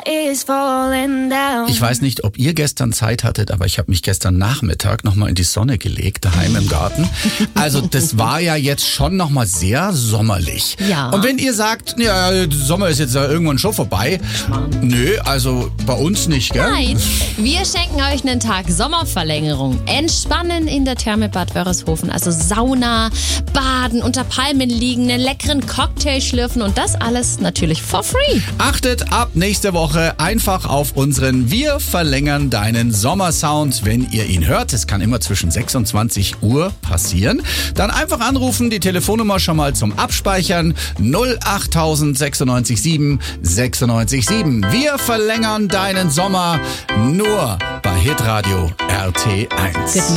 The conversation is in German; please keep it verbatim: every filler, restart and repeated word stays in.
is falling down. Ich weiß nicht, ob ihr gestern Zeit hattet, aber ich habe mich gestern Nachmittag nochmal in die Sonne gelegt, daheim im Garten. Also das war ja jetzt schon nochmal sehr sommerlich. Ja. Und wenn ihr sagt, ja, der Sommer ist jetzt ja irgendwann schon vorbei. Nö, also bei uns nicht, gell? Nein, wir schenken euch einen Tag Sommerverlängerung. Entspannen in der Therme Bad Wörishofen. Also Sauna, Baden, unter Palmen liegen, einen leckeren Cocktail schlürfen und das alles natürlich for free. Achtet ab nächste Woche einfach auf unseren Wir verlängern deinen Sommersound. Wenn ihr ihn hört, es kann immer zwischen sechsundzwanzig Uhr passieren, dann einfach anrufen, die Telefonnummer schon mal zum Abspeichern. null acht sechsundneunzig sieben sechsundneunzig sieben. Wir verlängern deinen Sommer nur bei Hitradio R T eins.